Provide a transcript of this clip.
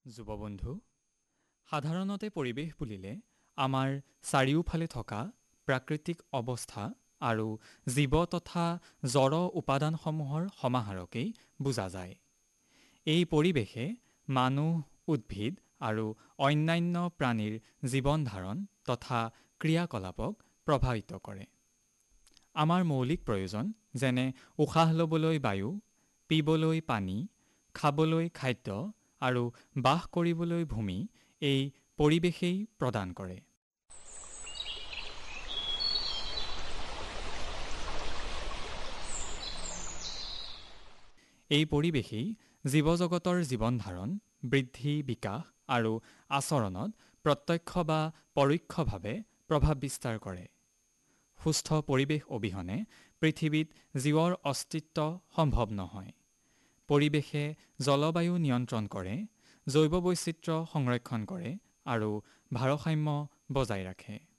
যুৱবন্ধু, সাধাৰণতে পৰিৱেশ বুলিলে আমাৰ চাৰিওফালে থকা প্ৰাকৃতিক অৱস্থা আৰু জীৱ তথা জড় উপাদানসমূহৰ সমাহাৰকেই বুজা যায়। এই পৰিৱেশে মানুহ, উদ্ভিদ আৰু অন্যান্য প্ৰাণীৰ জীৱন ধাৰণ তথা ক্ৰিয়াকলাপক প্ৰভাৱিত কৰে। আমাৰ মৌলিক প্ৰয়োজন যেনে উশাহ ল'বলৈ বায়ু, পিবলৈ পানী, খাবলৈ খাদ্য আৰু বাস কৰিবলৈ ভূমি এই পৰিৱেশেই প্ৰদান কৰে। এই পৰিৱেশেই জীৱজগতৰ জীৱন ধাৰণ, বৃদ্ধি, বিকাশ আৰু আচৰণত প্ৰত্যক্ষ বা পৰোক্ষভাৱে প্ৰভাৱ বিস্তাৰ কৰে। সুস্থ পৰিৱেশ অবিহনে পৃথিৱীত জীৱৰ অস্তিত্ব সম্ভৱ নহয়। পৰিৱেশে জলবায়ু নিয়ন্ত্ৰণ কৰে, জৈৱ বৈচিত্ৰ্য সংৰক্ষণ কৰে আৰু ভাৰসাম্য বজাই ৰাখে।